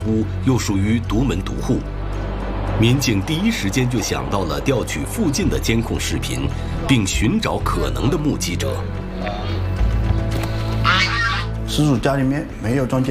屋又属于独门独户。民警第一时间就想到了调取附近的监控视频，并寻找可能的目击者。 失主家里面没有装监